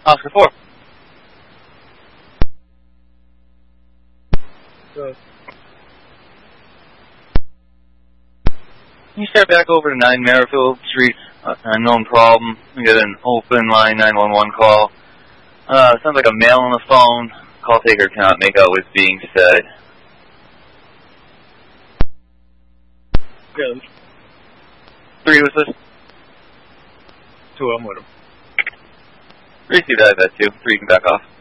Oscar 4. Good. Can you start back over to 9 Merrifield Street? Unknown problem. We got an open line 911 call. Sounds like a male on the phone. Call taker cannot make out what's being said. Good. 3 was this? 2, I'm with him. Receive that 2. 3 can back off.